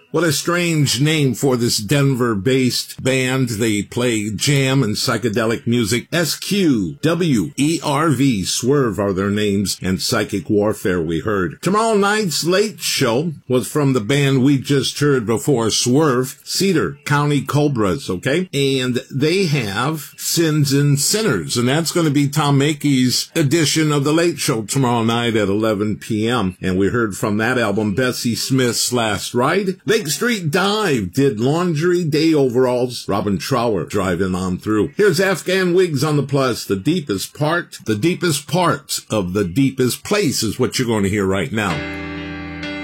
What a strange name for this Denver-based band. They play jam and psychedelic music. SQWERV, Swerve are their names, and Psychic Warfare we heard. Tomorrow night's late show was from the band we just heard before, Swerve, Cedar County Cobras, okay? And they have Sins and Sinners, and that's going to be Tom Mackey's edition of the late show tomorrow night at 11 p.m. And we heard from that album Bessie Smith's Last Ride. Lake Street Dive did Laundry Day Overalls. Robin Trower driving on through. Here's Afghan Wigs on the Plus. The deepest part of the deepest place is what you're going to hear right now.